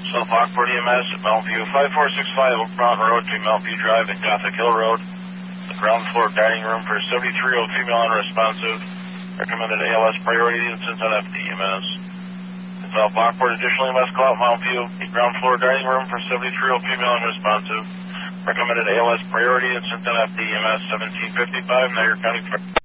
South Lockport EMS at Mountview 5465 Oak Mountain Road to Mountview Drive and Gothic Hill Road. The ground floor dining room for 7302 female unresponsive. Recommended ALS priority instance on FDEMS. In South Lockport, additional EMS call out Mountview. The ground floor dining room for 7302 female unresponsive. Recommended ALS priority instance on FDEMS 1755 Niagara County.